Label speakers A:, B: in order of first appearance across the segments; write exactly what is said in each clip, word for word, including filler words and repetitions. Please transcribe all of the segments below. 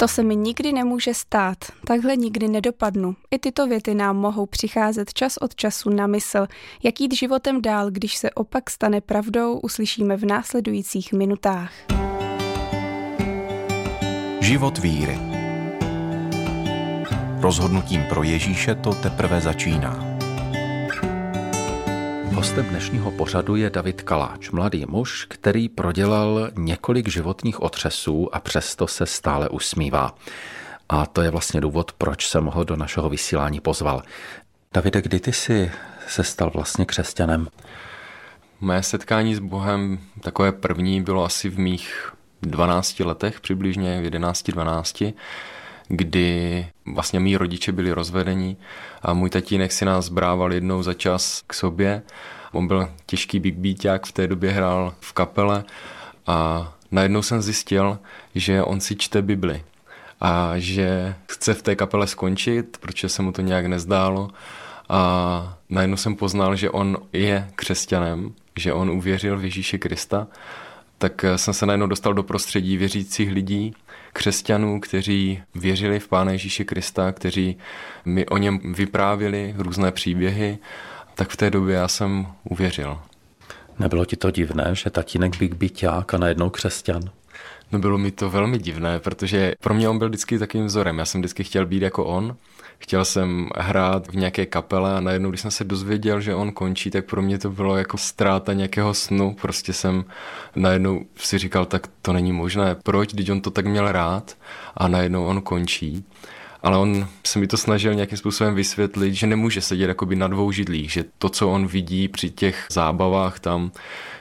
A: To se mi nikdy nemůže stát, takhle nikdy nedopadnu. I tyto věty nám mohou přicházet čas od času na mysl. Jak jít životem dál, když se opak stane pravdou, uslyšíme v následujících minutách.
B: Život víry. Rozhodnutím pro Ježíše to teprve začíná. Hostem dnešního pořadu je David Kaláč, mladý muž, který prodělal několik životních otřesů a přesto se stále usmívá. A to je vlastně důvod, proč jsem ho do našeho vysílání pozval. Davide, kdy ty jsi se stal vlastně křesťanem?
C: Mé setkání s Bohem, takové první, bylo asi v mých dvanácti letech, přibližně v jedenácti dvanácti, kdy vlastně mý rodiče byli rozvedení a můj tatínek si nás brával jednou za čas k sobě. On byl těžký big beaták, v té době hrál v kapele a najednou jsem zjistil, že on si čte Bibli a že chce v té kapele skončit, protože se mu to nějak nezdálo, a najednou jsem poznal, že on je křesťanem, že on uvěřil v Ježíše Krista. Tak jsem se najednou dostal do prostředí věřících lidí, křesťanů, kteří věřili v Pána Ježíše Krista, kteří mi o něm vyprávěli různé příběhy, tak v té době já jsem uvěřil.
B: Nebylo ti to divné, že tatínek big beaták a najednou křesťan?
C: No bylo mi to velmi divné, protože pro mě on byl vždycky takovým vzorem. Já jsem vždycky chtěl být jako on. Chtěl jsem hrát v nějaké kapele a najednou, když jsem se dozvěděl, že on končí, tak pro mě to bylo jako ztráta nějakého snu. Prostě jsem najednou si říkal, tak to není možné. Proč, když on to tak měl rád a najednou on končí? Ale on se mi to snažil nějakým způsobem vysvětlit, že nemůže sedět jakoby na dvou židlích, že to, co on vidí při těch zábavách tam,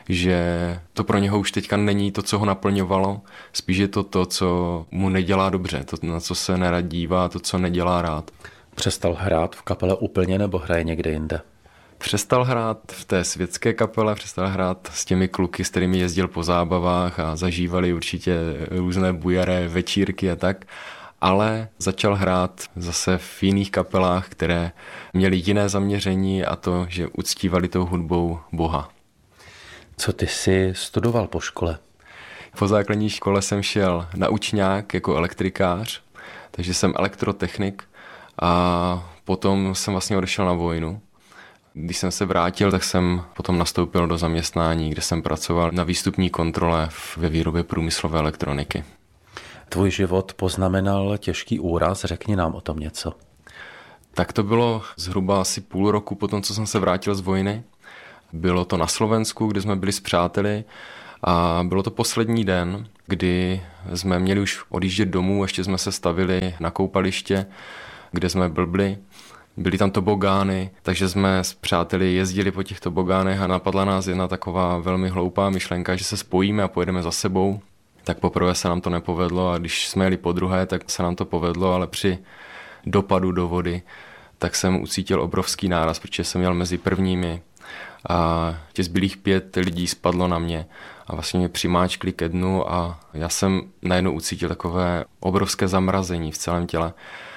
C: že to pro něho už teďka není to, co ho naplňovalo, spíš je to to, co mu nedělá dobře, to, na co se nerad dívá, to, co nedělá rád.
B: Přestal hrát v kapele úplně nebo hraje někde jinde?
C: Přestal hrát v té světské kapele, přestal hrát s těmi kluky, s kterými jezdil po zábavách a zažívali určitě různé bujaré večírky a tak, ale začal hrát zase v jiných kapelách, které měly jiné zaměření a to, že uctívali tou hudbou Boha.
B: Co ty jsi studoval po škole?
C: Po základní škole jsem šel na učňák jako elektrikář, takže jsem elektrotechnik a potom jsem vlastně odešel na vojnu. Když jsem se vrátil, tak jsem potom nastoupil do zaměstnání, kde jsem pracoval na výstupní kontrole ve výrobě průmyslové elektroniky.
B: Tvůj život poznamenal těžký úraz, řekni nám o tom něco.
C: Tak to bylo zhruba asi půl roku po tom, co jsem se vrátil z vojny. Bylo to na Slovensku, kde jsme byli s přáteli a bylo to poslední den, kdy jsme měli už odjíždět domů, ještě jsme se stavili na koupaliště, kde jsme blbli. Byly tam tobogány, takže jsme s přáteli jezdili po těch tobogánech a napadla nás jedna taková velmi hloupá myšlenka, že se spojíme a pojedeme za sebou. Tak poprvé se nám to nepovedlo a když jsme jeli po druhé, tak se nám to povedlo, ale při dopadu do vody tak jsem ucítil obrovský náraz, protože jsem měl mezi prvními a těch zbylých pět lidí spadlo na mě a vlastně mě přimáčkli ke dnu a já jsem najednou ucítil takové obrovské zamrazení v celém těle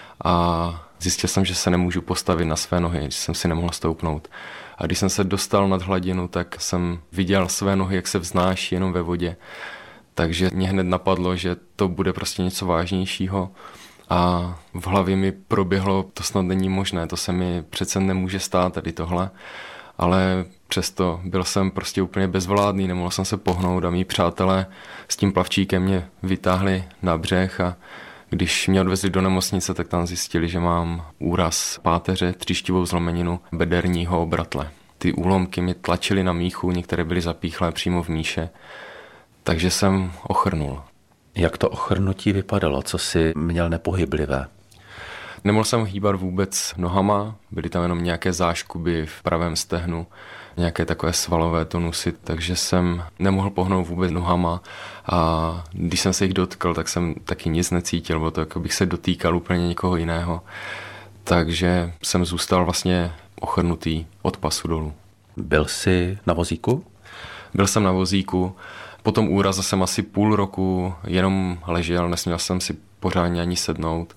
C: a zjistil jsem, že se nemůžu postavit na své nohy, že jsem si nemohl stoupnout. A když jsem se dostal nad hladinu, tak jsem viděl své nohy, jak se vznáší jenom ve vodě. Takže mě hned napadlo, že to bude prostě něco vážnějšího a v hlavě mi proběhlo, to snad není možné, to se mi přece nemůže stát tady tohle, ale přesto byl jsem prostě úplně bezvládný, nemohl jsem se pohnout a mý přátelé s tím plavčíkem mě vytáhli na břeh a když mě odvezli do nemocnice, tak tam zjistili, že mám úraz páteře, tříštivou zlomeninu bederního obratle. Ty úlomky mi tlačily na míchu, některé byly zapíchlé přímo v míše. Takže jsem ochrnul.
B: Jak to ochrnutí vypadalo? Co jsi měl nepohyblivé?
C: Nemohl jsem hýbat vůbec nohama, byly tam jenom nějaké záškuby v pravém stehnu, nějaké takové svalové tonusy, takže jsem nemohl pohnout vůbec nohama a když jsem se jich dotkl, tak jsem taky nic necítil, bylo to, jako bych se dotýkal úplně někoho jiného. Takže jsem zůstal vlastně ochrnutý od pasu dolů.
B: Byl jsi na vozíku?
C: Byl jsem na vozíku. Po tom úraze jsem asi půl roku jenom ležel, nesměl jsem si pořádně ani sednout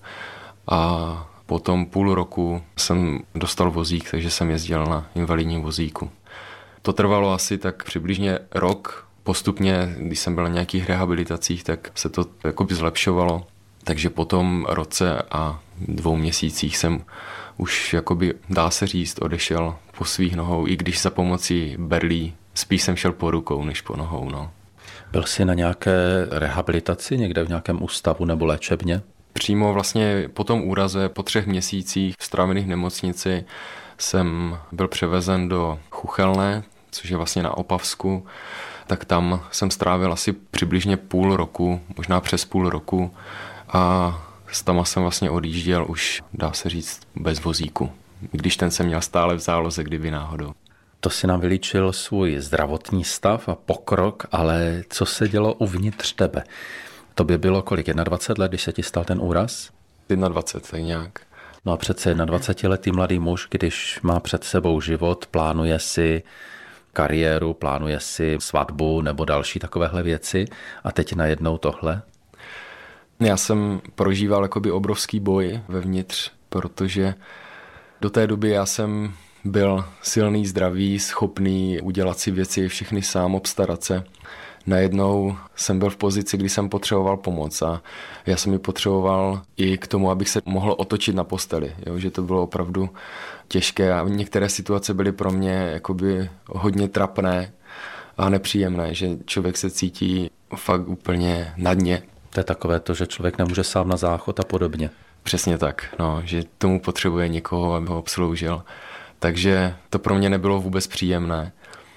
C: a potom půl roku jsem dostal vozík, takže jsem jezdil na invalidním vozíku. To trvalo asi tak přibližně rok. Postupně, když jsem byl na nějakých rehabilitacích, tak se to jakoby zlepšovalo. Takže po tom roce a dvou měsících jsem už, jakoby, dá se říct, odešel po svých nohou, i když za pomocí berlí spíš jsem šel po rukou, než po nohou. No.
B: Byl jsi na nějaké rehabilitaci, někde v nějakém ústavu nebo léčebně?
C: Přímo vlastně po tom úraze, po třech měsících strávených v nemocnici, jsem byl převezen do Chuchelné, což je vlastně na Opavsku, tak tam jsem strávil asi přibližně půl roku, možná přes půl roku a s tama jsem vlastně odjížděl už, dá se říct, bez vozíku, když ten jsem měl stále v záloze, kdyby náhodou.
B: To si nám vylíčil svůj zdravotní stav a pokrok, ale co se dělo uvnitř tebe? Tobě bylo kolik, dvacet jedna let, když se ti stal ten úraz?
C: dvacet jedna, tak nějak.
B: No a přece dvacetiletý mladý muž, když má před sebou život, plánuje si kariéru, plánuje si svatbu nebo další takovéhle věci a teď najednou tohle?
C: Já jsem prožíval jakoby obrovský boj vevnitř, protože do té doby já jsem byl silný, zdravý, schopný udělat si věci všechny sám, obstarat se. Najednou jsem byl v pozici, kdy jsem potřeboval pomoc a já jsem ji potřeboval i k tomu, abych se mohl otočit na posteli, jo? Že to bylo opravdu těžké a některé situace byly pro mě jakoby hodně trapné a nepříjemné, že člověk se cítí fakt úplně na dně.
B: To je takové to, že člověk nemůže sám na záchod a podobně.
C: Přesně tak, no, že tomu potřebuje někoho, aby ho obsloužil. Takže to pro mě nebylo vůbec příjemné.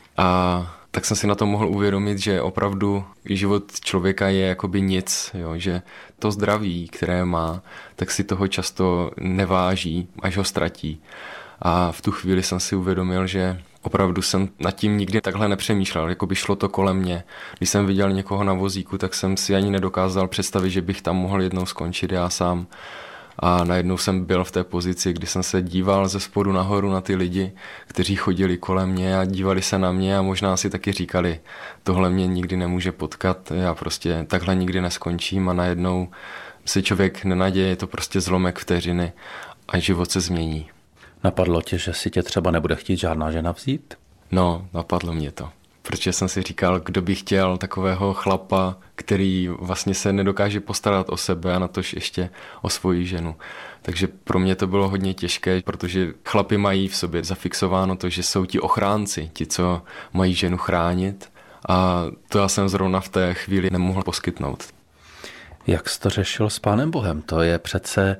C: A tak jsem si na to mohl uvědomit, že opravdu život člověka je jakoby nic, jo, že to zdraví, které má, tak si toho často neváží, až ho ztratí. A v tu chvíli jsem si uvědomil, že opravdu jsem nad tím nikdy takhle nepřemýšlel, jako by šlo to kolem mě. Když jsem viděl někoho na vozíku, tak jsem si ani nedokázal představit, že bych tam mohl jednou skončit já sám. A najednou jsem byl v té pozici, kdy jsem se díval ze spodu nahoru na ty lidi, kteří chodili kolem mě a dívali se na mě a možná si taky říkali, tohle mě nikdy nemůže potkat, já prostě takhle nikdy neskončím a najednou si člověk nenaděje, je to prostě zlomek vteřiny a život se změní.
B: Napadlo tě, že si tě třeba nebude chtít žádná žena vzít?
C: No, napadlo mě to. Protože jsem si říkal, kdo by chtěl takového chlapa, který vlastně se nedokáže postarat o sebe a natož ještě o svoji ženu. Takže pro mě to bylo hodně těžké, protože chlapi mají v sobě zafixováno to, že jsou ti ochránci, ti, co mají ženu chránit a to já jsem zrovna v té chvíli nemohl poskytnout.
B: Jak jsi to řešil s Pánem Bohem? To je přece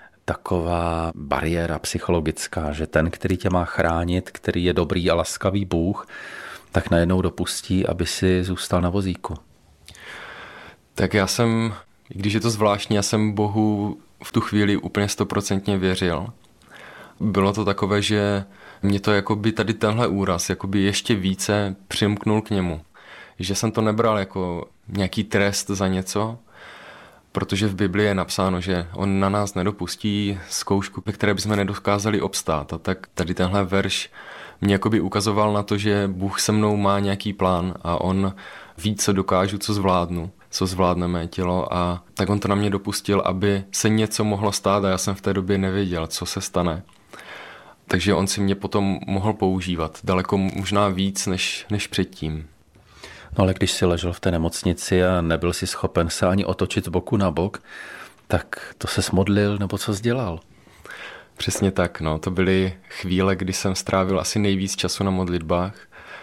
B: taková bariéra psychologická, že ten, který tě má chránit, který je dobrý a laskavý Bůh, tak najednou dopustí, aby si zůstal na vozíku.
C: Tak já jsem, i když je to zvláštní, já jsem Bohu v tu chvíli úplně stoprocentně věřil. Bylo to takové, že mě to jakoby tady tenhle úraz jakoby ještě více přimknul k němu. Že jsem to nebral jako nějaký trest za něco, protože v Biblii je napsáno, že on na nás nedopustí zkoušku, ve které bychom nedokázali obstát. A tak tady tenhle verš mě jakoby ukazoval na to, že Bůh se mnou má nějaký plán a on ví, co dokážu, co zvládnu, co zvládne mé tělo a tak on to na mě dopustil, aby se něco mohlo stát a já jsem v té době nevěděl, co se stane. Takže on si mě potom mohl používat daleko možná víc než, než předtím.
B: No ale když si ležel v té nemocnici a nebyl si schopen se ani otočit z boku na bok, tak to se smodlil nebo co jsi dělal?
C: Přesně tak, no. To byly chvíle, kdy jsem strávil asi nejvíc času na modlitbách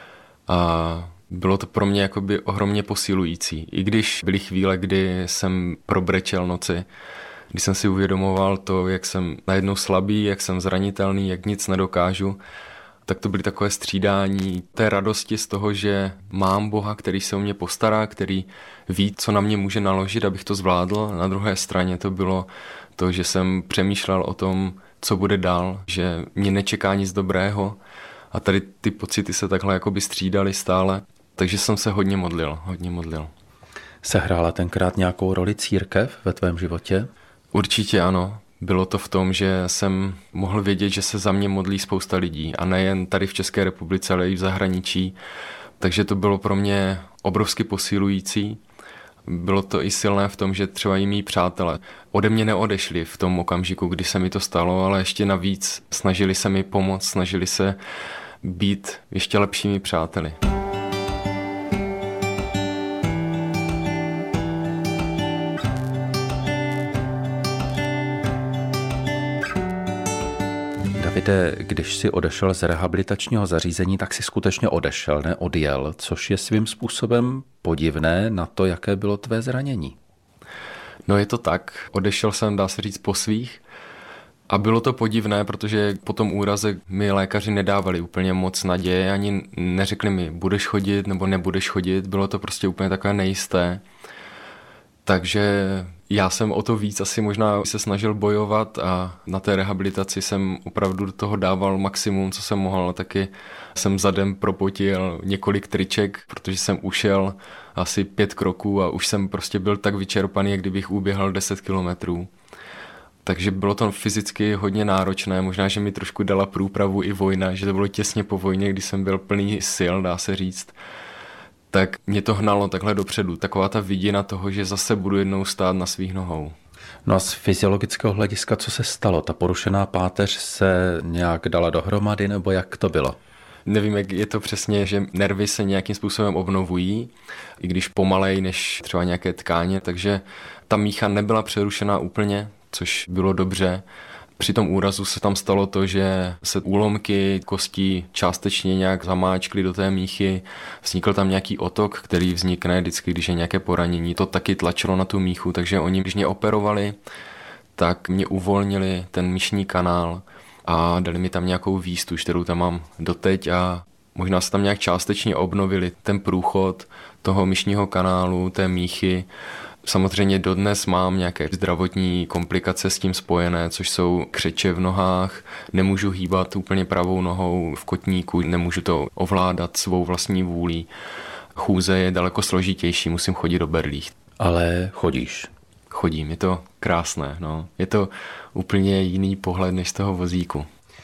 C: a bylo to pro mě jakoby ohromně posilující. I když byly chvíle, kdy jsem probrečel noci, kdy jsem si uvědomoval to, jak jsem najednou slabý, jak jsem zranitelný, jak nic nedokážu, tak to byly takové střídání té radosti z toho, že mám Boha, který se o mě postará, který ví, co na mě může naložit, abych to zvládl. Na druhé straně to bylo to, že jsem přemýšlel o tom, co bude dál, že mě nečeká nic dobrého a tady ty pocity se takhle jakoby střídaly stále, takže jsem se hodně modlil, hodně modlil.
B: Sehrála tenkrát nějakou roli církev ve tvém životě?
C: Určitě ano. Bylo to v tom, že jsem mohl vědět, že se za mě modlí spousta lidí a nejen tady v České republice, ale i v zahraničí. Takže to bylo pro mě obrovsky posilující. Bylo to i silné v tom, že třeba i mý přátelé ode mě neodešli v tom okamžiku, kdy se mi to stalo, ale ještě navíc snažili se mi pomoct, snažili se být ještě lepšími přáteli.
B: Davide, když jsi odešel z rehabilitačního zařízení, tak si skutečně odešel, ne odjel, což je svým způsobem podivné na to, jaké bylo tvé zranění.
C: No je to tak, odešel jsem, dá se říct, po svých. A bylo to podivné, protože po tom úraze mi lékaři nedávali úplně moc naděje, ani neřekli mi, budeš chodit nebo nebudeš chodit, bylo to prostě úplně takové nejisté. Takže já jsem o to víc asi možná se snažil bojovat a na té rehabilitaci jsem opravdu do toho dával maximum, co jsem mohl. Taky jsem zadem propotil několik triček, protože jsem ušel asi pět kroků a už jsem prostě byl tak vyčerpaný, jak kdybych uběhal deset kilometrů. Takže bylo to fyzicky hodně náročné, možná, že mi trošku dala průpravu i vojna, že to bylo těsně po vojně, kdy jsem byl plný sil, dá se říct. Tak mě to hnalo takhle dopředu, taková ta vidina toho, že zase budu jednou stát na svých nohou.
B: No a z fyziologického hlediska, co se stalo? Ta porušená páteř se nějak dala dohromady, nebo jak to bylo?
C: Nevím, jak je to přesně, že nervy se nějakým způsobem obnovují, i když pomalej než třeba nějaké tkáně, takže ta mícha nebyla přerušená úplně, což bylo dobře. Při tom úrazu se tam stalo to, že se úlomky kostí částečně nějak zamáčkly do té míchy, vznikl tam nějaký otok, který vznikne vždycky, když je nějaké poranění. To taky tlačilo na tu míchu, takže oni, když mě operovali, tak mě uvolnili ten míšní kanál a dali mi tam nějakou výstuž, kterou tam mám doteď a možná se tam nějak částečně obnovili ten průchod toho míšního kanálu, té míchy. Samozřejmě dodnes mám nějaké zdravotní komplikace s tím spojené, což jsou křeče v nohách, nemůžu hýbat úplně pravou nohou v kotníku, nemůžu to ovládat svou vlastní vůlí. Chůze je daleko složitější, musím chodit do berlích.
B: Ale chodíš?
C: Chodím, je to krásné, no. Je to úplně jiný pohled než z toho vozíku.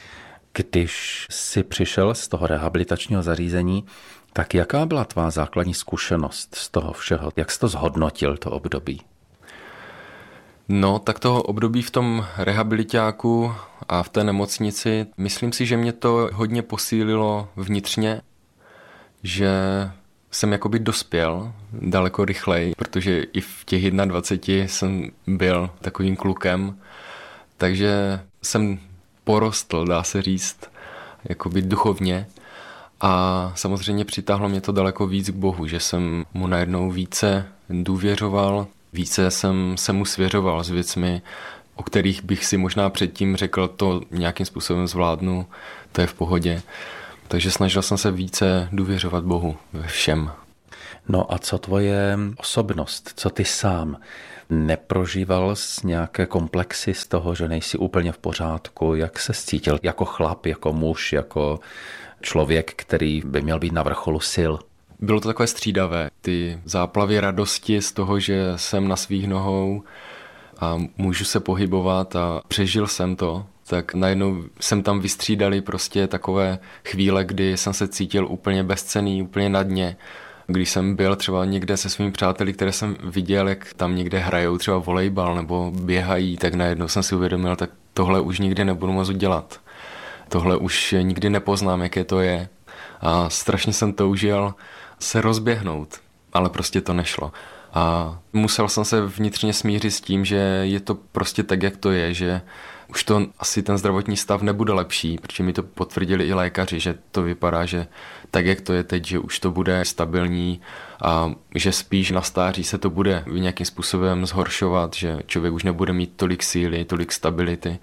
B: Když jsi přišel z toho rehabilitačního zařízení, tak jaká byla tvá základní zkušenost z toho všeho? Jak jsi to zhodnotil, to období?
C: No, tak toho období v tom rehabilitáku a v té nemocnici, myslím si, že mě to hodně posílilo vnitřně, že jsem jakoby dospěl daleko rychleji, protože i v těch dvaceti jedné jsem byl takovým klukem, takže jsem porostl, dá se říct, jakoby duchovně. A samozřejmě přitáhlo mě to daleko víc k Bohu, že jsem mu najednou více důvěřoval, více jsem se mu svěřoval s věcmi, o kterých bych si možná předtím řekl, to nějakým způsobem zvládnu, to je v pohodě. Takže snažil jsem se více důvěřovat Bohu ve všem.
B: No a co tvoje osobnost, co ty sám? Neprožíval jsi nějaké komplexy z toho, že nejsi úplně v pořádku? Jak se cítil jako chlap, jako muž, jako člověk, který by měl být na vrcholu sil?
C: Bylo to takové střídavé. Ty záplavy radosti z toho, že jsem na svých nohou a můžu se pohybovat a přežil jsem to, tak najednou jsem tam vystřídali prostě takové chvíle, kdy jsem se cítil úplně bezcenný, úplně na dně. Když jsem byl třeba někde se svými přáteli, které jsem viděl, jak tam někde hrajou třeba volejbal nebo běhají, tak najednou jsem si uvědomil, tak tohle už nikdy nebudu moct udělat. Tohle už nikdy nepoznám, jaké to je. A strašně jsem toužil se rozběhnout, ale prostě to nešlo. A musel jsem se vnitřně smířit s tím, že je to prostě tak, jak to je, že už to asi ten zdravotní stav nebude lepší, protože mi to potvrdili i lékaři, že to vypadá, že tak, jak to je teď, že už to bude stabilní a že spíš na stáří se to bude nějakým způsobem zhoršovat, že člověk už nebude mít tolik síly, tolik stability.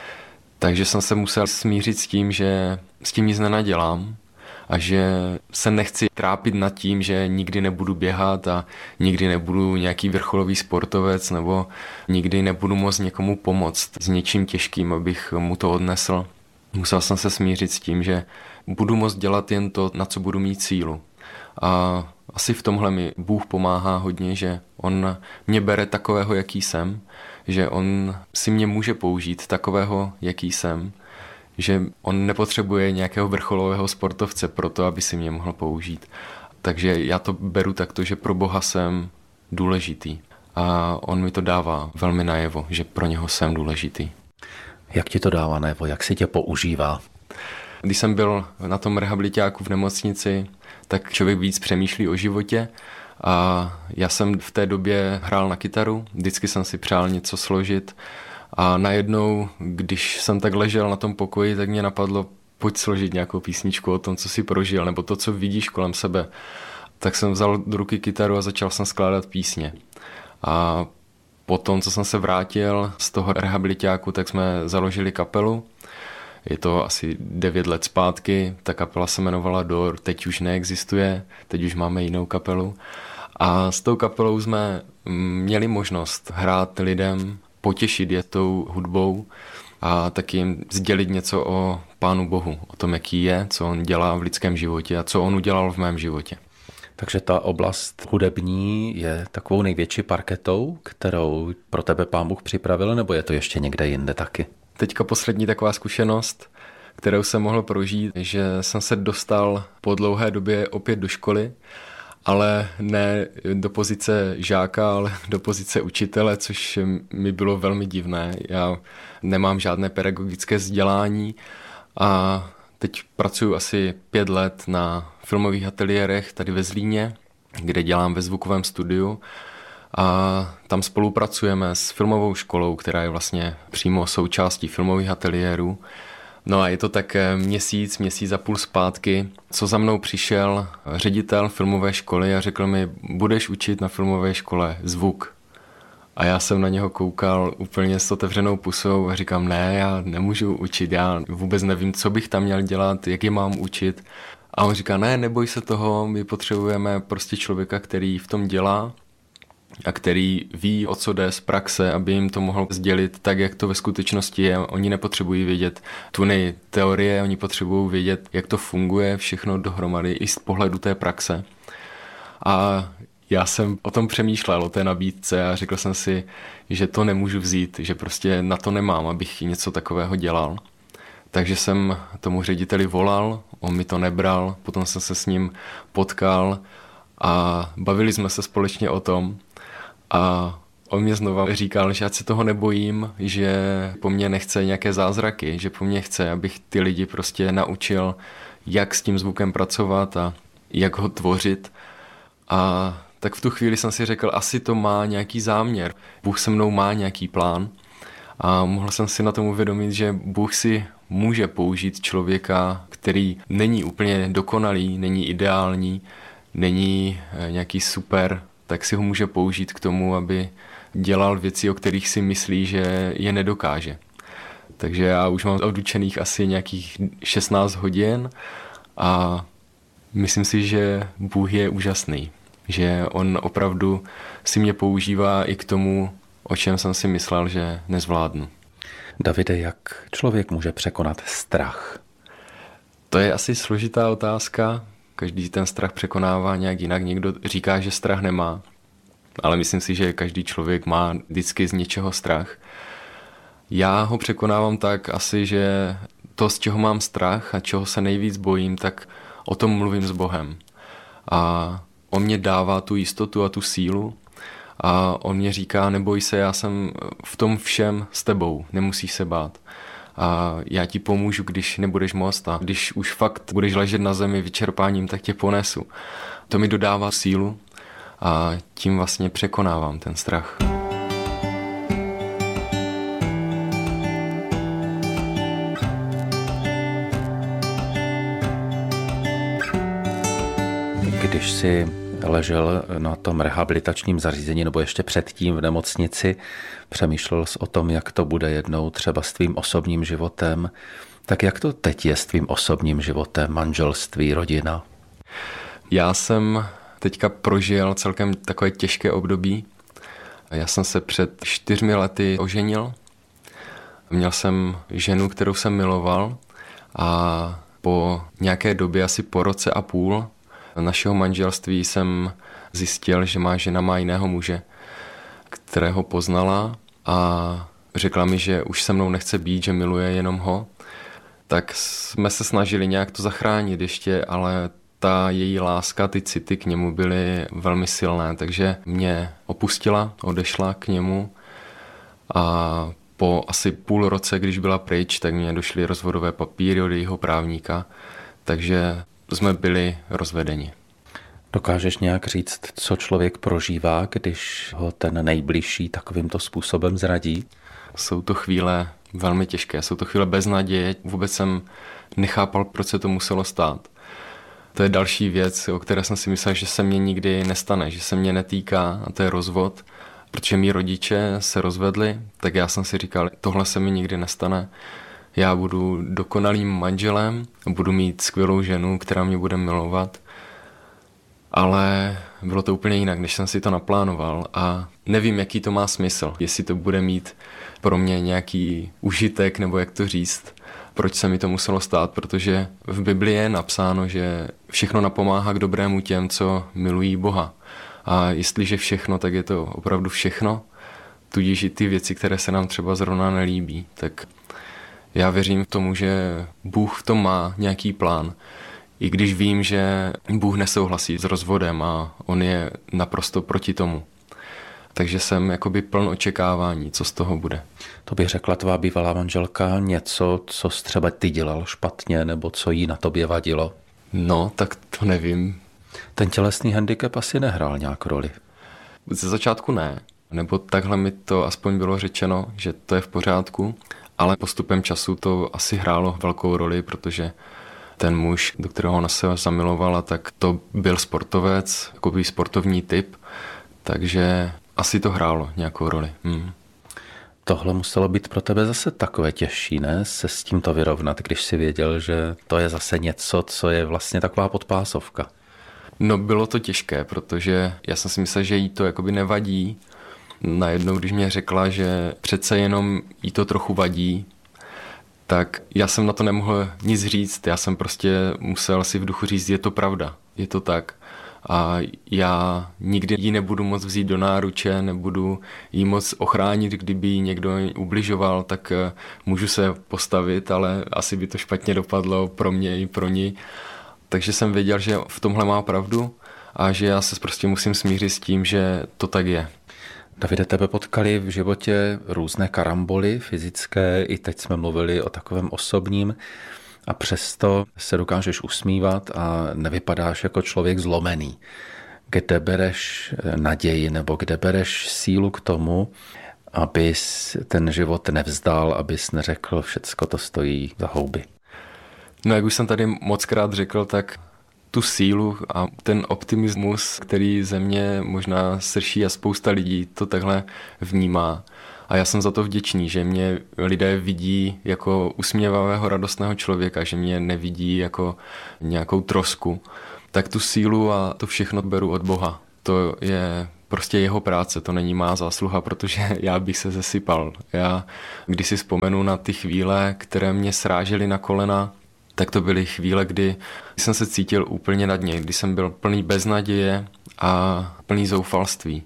C: Takže jsem se musel smířit s tím, že s tím nic nenadělám a že se nechci trápit nad tím, že nikdy nebudu běhat a nikdy nebudu nějaký vrcholový sportovec nebo nikdy nebudu moct někomu pomoct s něčím těžkým, abych mu to odnesl. Musel jsem se smířit s tím, že budu moct dělat jen to, na co budu mít sílu. A asi v tomhle mi Bůh pomáhá hodně, že on mě bere takového, jaký jsem, že on si mě může použít takového, jaký jsem, že on nepotřebuje nějakého vrcholového sportovce pro to, aby si mě mohl použít. Takže já to beru takto, že pro Boha jsem důležitý a on mi to dává velmi najevo, že pro něho jsem důležitý.
B: Jak ti to dává najevo, jak si tě používá?
C: Když jsem byl na tom rehabilitáku v nemocnici, tak člověk víc přemýšlí o životě a já jsem v té době hrál na kytaru, vždycky jsem si přál něco složit A najednou, když jsem tak ležel na tom pokoji, tak mě napadlo, pojď složit nějakou písničku o tom, co jsi prožil, nebo to, co vidíš kolem sebe. Tak jsem vzal do ruky kytaru a začal jsem skládat písně. A potom, co jsem se vrátil z toho rehabilitáku, tak jsme založili kapelu. Je to asi devět let zpátky, ta kapela se jmenovala Dor, teď už neexistuje, teď už máme jinou kapelu. A s tou kapelou jsme měli možnost hrát lidem, potěšit je tou hudbou a taky jim sdělit něco o Pánu Bohu, o tom, jaký je, co on dělá v lidském životě a co on udělal v mém životě.
B: Takže ta oblast hudební je takovou největší parketou, kterou pro tebe Pán Bůh připravil, nebo je to ještě někde jinde taky?
C: Teďka poslední taková zkušenost, kterou jsem mohl prožít, že jsem se dostal po dlouhé době opět do školy, ale ne do pozice žáka, ale do pozice učitele, což mi bylo velmi divné. Já nemám žádné pedagogické vzdělání a teď pracuji asi pět let na filmových ateliérech tady ve Zlíně, kde dělám ve zvukovém studiu a tam spolupracujeme s filmovou školou, která je vlastně přímo součástí filmových ateliérů. No a je to tak měsíc, měsíc a půl zpátky, co za mnou přišel ředitel filmové školy a řekl mi, budeš učit na filmové škole zvuk. A já jsem na něho koukal úplně s otevřenou pusou a říkám, ne, já nemůžu učit, já vůbec nevím, co bych tam měl dělat, jak je mám učit. A on říká, ne, neboj se toho, my potřebujeme prostě člověka, který v tom dělá a který ví, o co jde z praxe, aby jim to mohl sdělit tak, jak to ve skutečnosti je. Oni nepotřebují vědět tu nej teorie, oni potřebují vědět, jak to funguje všechno dohromady i z pohledu té praxe. A já jsem o tom přemýšlel, o té nabídce a řekl jsem si, že to nemůžu vzít, že prostě na to nemám, abych něco takového dělal. Takže jsem tomu řediteli volal, on mi to nebral, potom jsem se s ním potkal a bavili jsme se společně o tom. A on mě znova říkal, že ať se toho nebojím, že po mně nechce nějaké zázraky, že po mně chce, abych ty lidi prostě naučil, jak s tím zvukem pracovat a jak ho tvořit. A tak v tu chvíli jsem si řekl, asi to má nějaký záměr. Bůh se mnou má nějaký plán a mohl jsem si na tom uvědomit, že Bůh si může použít člověka, který není úplně dokonalý, není ideální, není nějaký super, tak si ho může použít k tomu, aby dělal věci, o kterých si myslí, že je nedokáže. Takže já už mám odučených asi nějakých šestnáct hodin a myslím si, že Bůh je úžasný, že on opravdu si mě používá i k tomu, o čem jsem si myslel, že nezvládnu.
B: Davide, jak člověk může překonat strach?
C: To je asi složitá otázka. Každý ten strach překonává nějak jinak. Někdo říká, že strach nemá, ale myslím si, že každý člověk má vždycky z něčeho strach. Já ho překonávám tak asi, že to, z čeho mám strach a čeho se nejvíc bojím, tak o tom mluvím s Bohem. A on mě dává tu jistotu a tu sílu a on mě říká, neboj se, já jsem v tom všem s tebou, nemusíš se bát. A já ti pomůžu, když nebudeš moct a když už fakt budeš ležet na zemi vyčerpáním, tak tě ponesu. To mi dodává sílu a tím vlastně překonávám ten strach.
B: Když jsi ležel na tom rehabilitačním zařízení nebo ještě předtím v nemocnici, přemýšlel jsi o tom, jak to bude jednou třeba s tvým osobním životem, tak jak to teď je s tvým osobním životem, manželství, rodina?
C: Já jsem teďka prožil celkem takové těžké období. Já jsem se před čtyřmi lety oženil. Měl jsem ženu, kterou jsem miloval a po nějaké době, asi po roce a půl našeho manželství jsem zjistil, že má žena má jiného muže, kterého poznala a řekla mi, že už se mnou nechce být, že miluje jenom ho. Tak jsme se snažili nějak to zachránit ještě, ale ta její láska, ty city k němu byly velmi silné, takže mě opustila, odešla k němu a po asi půl roce, když byla pryč, tak mě došly rozvodové papíry od jejího právníka, takže jsme byli rozvedeni.
B: Dokážeš nějak říct, co člověk prožívá, když ho ten nejbližší takovýmto způsobem zradí?
C: Jsou to chvíle velmi těžké, jsou to chvíle bez naděje. Vůbec jsem nechápal, proč se to muselo stát. To je další věc, o které jsem si myslel, že se mě nikdy nestane, že se mě netýká, a to je rozvod. Protože mý rodiče se rozvedli, tak já jsem si říkal, tohle se mi nikdy nestane. Já budu dokonalým manželem, budu mít skvělou ženu, která mě bude milovat. Ale bylo to úplně jinak, než jsem si to naplánoval a nevím, jaký to má smysl. Jestli to bude mít pro mě nějaký užitek, nebo jak to říct, proč se mi to muselo stát, protože v Biblii je napsáno, že všechno napomáhá k dobrému těm, co milují Boha. A jestliže všechno, tak je to opravdu všechno, tudíž i ty věci, které se nám třeba zrovna nelíbí. Tak já věřím v tomu, že Bůh v tom má nějaký plán. I když vím, že Bůh nesouhlasí s rozvodem a on je naprosto proti tomu. Takže jsem jakoby pln očekávání, co z toho bude.
B: To by řekla tvá bývalá manželka něco, co jsi třeba ty dělal špatně, nebo co jí na tobě vadilo?
C: No, tak to nevím.
B: Ten tělesný handicap asi nehrál nějak roli.
C: Ze začátku ne, nebo takhle mi to aspoň bylo řečeno, že to je v pořádku, ale postupem času to asi hrálo velkou roli, protože ten muž, do kterého ona se zamilovala, tak to byl sportovec, takový sportovní typ, takže asi to hrálo nějakou roli. Hmm.
B: Tohle muselo být pro tebe zase takové těžší, ne? Se s tímto vyrovnat, když si věděl, že to je zase něco, co je vlastně taková podpásovka.
C: No bylo to těžké, protože já jsem si myslel, že jí to jakoby nevadí. Najednou, když mě řekla, že přece jenom jí to trochu vadí, tak já jsem na to nemohl nic říct. Já jsem prostě musel si v duchu říct, je to pravda, je to tak. A já nikdy ji nebudu moc vzít do náruče, nebudu ji moc ochránit, kdyby jí někdo ubližoval, tak můžu se postavit, ale asi by to špatně dopadlo pro mě i pro ní. Takže jsem věděl, že v tomhle má pravdu a že já se prostě musím smířit s tím, že to tak je.
B: Davide, tebe potkali v životě různé karamboly fyzické, i teď jsme mluvili o takovém osobním, a přesto se dokážeš usmívat a nevypadáš jako člověk zlomený. Kde bereš naději nebo kde bereš sílu k tomu, abys ten život nevzdal, abys neřekl, všecko to stojí za houby?
C: No, jak už jsem tady mockrát řekl, tak tu sílu a ten optimismus, který ze mě možná srší a spousta lidí to takhle vnímá. A já jsem za to vděčný, že mě lidé vidí jako usměvavého, radostného člověka, že mě nevidí jako nějakou trosku. Tak tu sílu a to všechno beru od Boha. To je prostě jeho práce, to není má zásluha, protože já bych se zesypal. Já, když si vzpomenu na ty chvíle, které mě srážely na kolena, tak to byly chvíle, kdy jsem se cítil úplně na dně, kdy jsem byl plný beznaděje a plný zoufalství.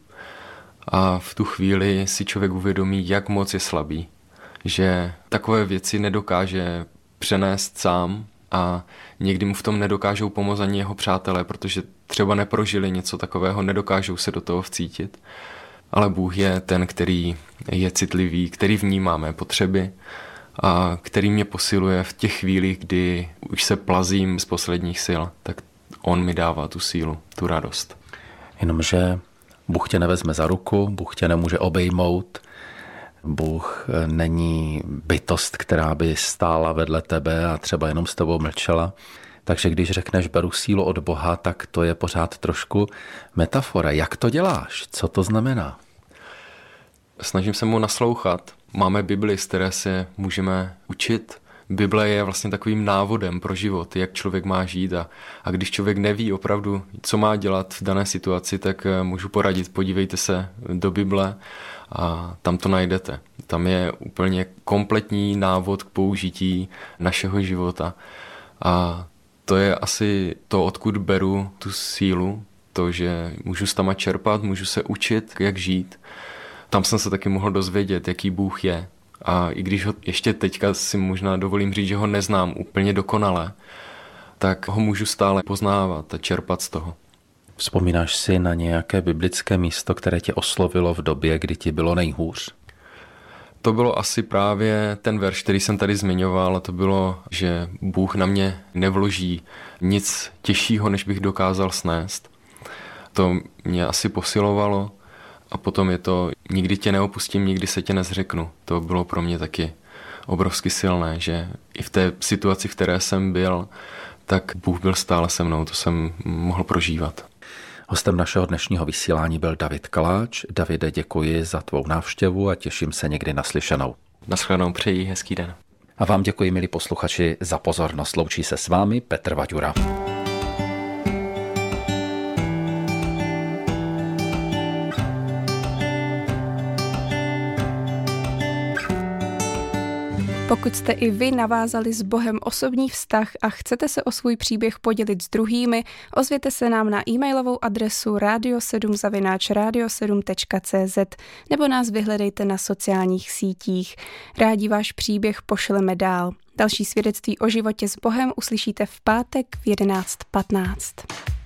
C: A v tu chvíli si člověk uvědomí, jak moc je slabý, že takové věci nedokáže přenést sám a někdy mu v tom nedokážou pomoct ani jeho přátelé, protože třeba neprožili něco takového, nedokážou se do toho vcítit. Ale Bůh je ten, který je citlivý, který vnímá mé potřeby a který mě posiluje v těch chvílích, kdy už se plazím z posledních sil, tak on mi dává tu sílu, tu radost.
B: Jenomže Bůh tě nevezme za ruku, Bůh tě nemůže obejmout, Bůh není bytost, která by stála vedle tebe a třeba jenom s tebou mlčela. Takže když řekneš beru sílu od Boha, tak to je pořád trošku metafora. Jak to děláš? Co to znamená?
C: Snažím se mu naslouchat. Máme Bibli, z které se můžeme učit. Bible je vlastně takovým návodem pro život, jak člověk má žít a, a když člověk neví opravdu, co má dělat v dané situaci, tak můžu poradit, podívejte se do Bible a tam to najdete. Tam je úplně kompletní návod k použití našeho života a to je asi to, odkud beru tu sílu, to, že můžu s tama čerpat, můžu se učit, jak žít. Tam jsem se taky mohl dozvědět, jaký Bůh je. A i když ho ještě teďka si možná dovolím říct, že ho neznám úplně dokonale, tak ho můžu stále poznávat a čerpat z toho.
B: Vzpomínáš si na nějaké biblické místo, které tě oslovilo v době, kdy ti bylo nejhůř?
C: To bylo asi právě ten verš, který jsem tady zmiňoval, a to bylo, že Bůh na mě nevloží nic těžšího, než bych dokázal snést. To mě asi posilovalo a potom je to nikdy tě neopustím, nikdy se tě nezřeknu. To bylo pro mě taky obrovsky silné, že i v té situaci, v které jsem byl, tak Bůh byl stále se mnou, to jsem mohl prožívat.
B: Hostem našeho dnešního vysílání byl David Kaláč. Davide, děkuji za tvou návštěvu a těším se někdy naslyšenou.
C: Nashledanou, přeji hezký den.
B: A vám děkuji, milí posluchači, za pozornost. Loučí se s vámi Petr Vaďura.
A: Pokud jste i vy navázali s Bohem osobní vztah a chcete se o svůj příběh podělit s druhými, ozvěte se nám na e-mailovou adresu radio sedm zavináč radio sedm tečka cé zet nebo nás vyhledejte na sociálních sítích. Rádi váš příběh pošleme dál. Další svědectví o životě s Bohem uslyšíte v pátek v jedenáct patnáct.